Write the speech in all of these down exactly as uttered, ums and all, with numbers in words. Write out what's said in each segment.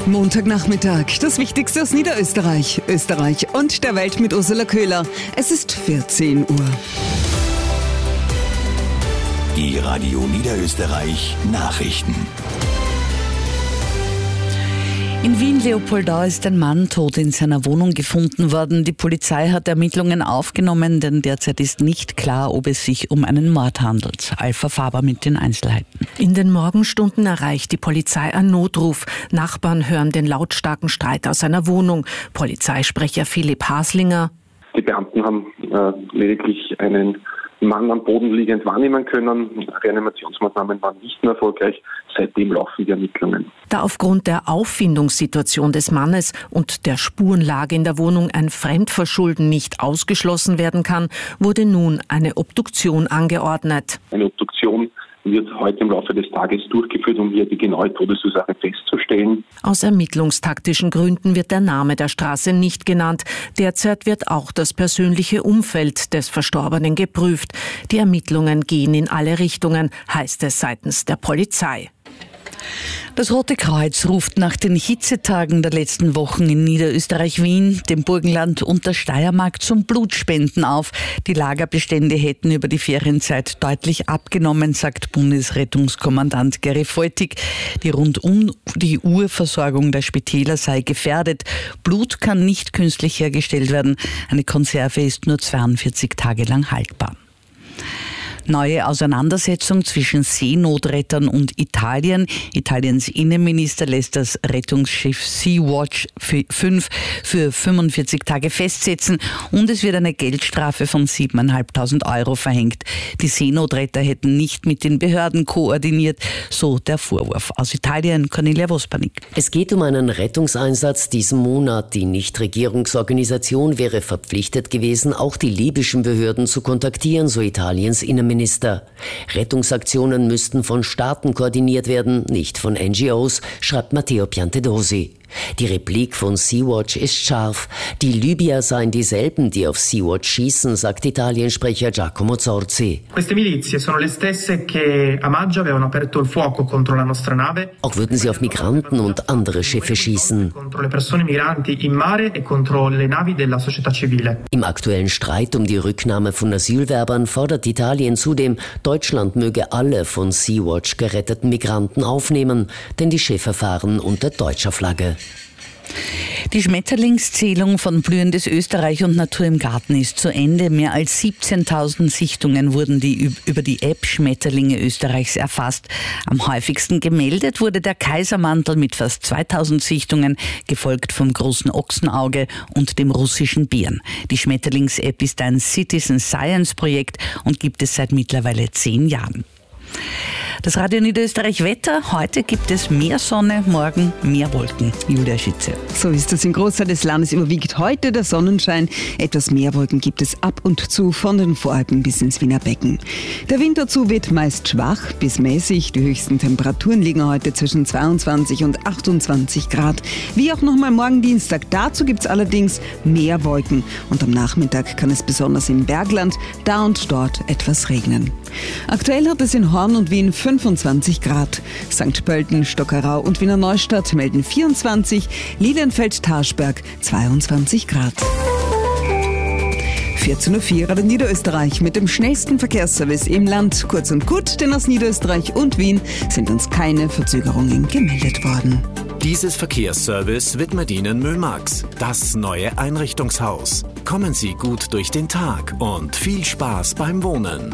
Montagnachmittag, das Wichtigste aus Niederösterreich, Österreich und der Welt mit Ursula Köhler. Es ist vierzehn Uhr. Die Radio Niederösterreich Nachrichten. In Wien-Leopoldau ist ein Mann tot in seiner Wohnung gefunden worden. Die Polizei hat Ermittlungen aufgenommen, denn derzeit ist nicht klar, ob es sich um einen Mord handelt. Alpha Faber mit den Einzelheiten. In den Morgenstunden erreicht die Polizei einen Notruf. Nachbarn hören den lautstarken Streit aus einer Wohnung. Polizeisprecher Philipp Haslinger. Die Beamten haben äh, lediglich einen Mann am Boden liegend wahrnehmen können. Reanimationsmaßnahmen waren nicht mehr erfolgreich. Seitdem laufen die Ermittlungen. Da aufgrund der Auffindungssituation des Mannes und der Spurenlage in der Wohnung ein Fremdverschulden nicht ausgeschlossen werden kann, wurde nun eine Obduktion angeordnet. Eine Obduktion wird heute im Laufe des Tages durchgeführt, um hier die genaue Todesursache festzustellen. Aus ermittlungstaktischen Gründen wird der Name der Straße nicht genannt. Derzeit wird auch das persönliche Umfeld des Verstorbenen geprüft. Die Ermittlungen gehen in alle Richtungen, heißt es seitens der Polizei. Das Rote Kreuz ruft nach den Hitzetagen der letzten Wochen in Niederösterreich, Wien, dem Burgenland und der Steiermark zum Blutspenden auf. Die Lagerbestände hätten über die Ferienzeit deutlich abgenommen, sagt Bundesrettungskommandant Gary Feutig. Die rund um die Uhr Versorgung der Spitäler sei gefährdet. Blut kann nicht künstlich hergestellt werden. Eine Konserve ist nur zweiundvierzig Tage lang haltbar. Neue Auseinandersetzung zwischen Seenotrettern und Italien. Italiens Innenminister lässt das Rettungsschiff Sea-Watch fünf für fünfundvierzig Tage festsetzen und es wird eine Geldstrafe von siebentausendfünfhundert Euro verhängt. Die Seenotretter hätten nicht mit den Behörden koordiniert, so der Vorwurf. Aus Italien, Cornelia Vospanik. Es geht um einen Rettungseinsatz diesen Monat. Die Nichtregierungsorganisation wäre verpflichtet gewesen, auch die libyschen Behörden zu kontaktieren, so Italiens Innenminister. Minister. Rettungsaktionen müssten von Staaten koordiniert werden, nicht von N G Os, schreibt Matteo Piantedosi. Die Replik von Sea-Watch ist scharf. Die Libyer seien dieselben, die auf Sea-Watch schießen, sagt Italiensprecher Giacomo Zorzi. Queste milizie sono le stesse che a maggio avevano aperto il fuoco contro la nostra nave. Auch würden sie auf Migranten und andere Schiffe schießen. Contro le persone migranti in mare e contro le navi della società civile. Im aktuellen Streit um die Rücknahme von Asylwerbern fordert Italien zudem, Deutschland möge alle von Sea-Watch geretteten Migranten aufnehmen, denn die Schiffe fahren unter deutscher Flagge. Die Schmetterlingszählung von Blühendes Österreich und Natur im Garten ist zu Ende. Mehr als siebzehntausend Sichtungen wurden die über die App Schmetterlinge Österreichs erfasst. Am häufigsten gemeldet wurde der Kaisermantel mit fast zweitausend Sichtungen, gefolgt vom großen Ochsenauge und dem russischen Bären. Die Schmetterlings-App ist ein Citizen Science Projekt und gibt es seit mittlerweile zehn Jahren. Das Radio Niederösterreich Wetter. Heute gibt es mehr Sonne, morgen mehr Wolken. Julia Schütze. So ist es. Im Großteil des Landes überwiegt heute der Sonnenschein. Etwas mehr Wolken gibt es ab und zu von den Voralpen bis ins Wiener Becken. Der Wind dazu wird meist schwach bis mäßig. Die höchsten Temperaturen liegen heute zwischen zweiundzwanzig und achtundzwanzig Grad. Wie auch nochmal morgen Dienstag. Dazu gibt es allerdings mehr Wolken. Und am Nachmittag kann es besonders im Bergland da und dort etwas regnen. Aktuell hat es in Horn und Wien fünfundzwanzig Grad. Sankt Pölten, Stockerau und Wiener Neustadt melden vierundzwanzig, Lilienfeld-Tarschberg zweiundzwanzig Grad. vierzehn Uhr vier Radio Niederösterreich mit dem schnellsten Verkehrsservice im Land. Kurz und gut, denn aus Niederösterreich und Wien sind uns keine Verzögerungen gemeldet worden. Dieses Verkehrsservice widmet Ihnen Mömax, das neue Einrichtungshaus. Kommen Sie gut durch den Tag und viel Spaß beim Wohnen.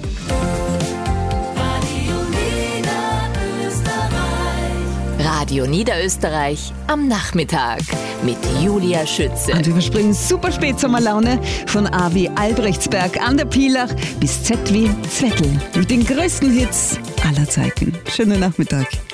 Radio Niederösterreich am Nachmittag mit Julia Schütze. Und wir verspringen super Spätsommerlaune von A wie Albrechtsberg an der Pielach bis Z wie Zwettl mit den größten Hits aller Zeiten. Schönen Nachmittag.